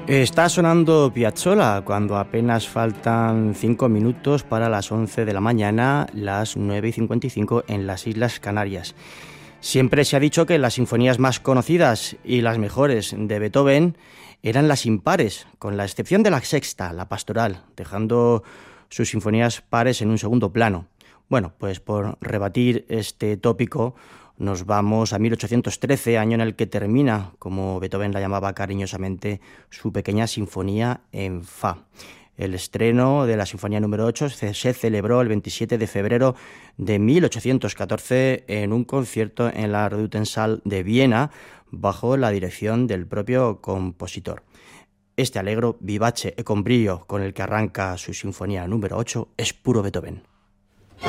Está sonando Piazzolla cuando apenas faltan 5 minutos para las 11 de la mañana, las 9:55 en las Islas Canarias. Siempre se ha dicho que las sinfonías más conocidas y las mejores de Beethoven eran las impares, con la excepción de la sexta, la pastoral, dejando sus sinfonías pares en un segundo plano. Bueno, pues por rebatir este tópico, nos vamos a 1813, año en el que termina, como Beethoven la llamaba cariñosamente, su pequeña sinfonía en Fa. El estreno de la Sinfonía número 8 se celebró el 27 de febrero de 1814 en un concierto en la Redutensaal de Viena, bajo la dirección del propio compositor. Este alegro, vivace e con brillo con el que arranca su Sinfonía número 8 es puro Beethoven.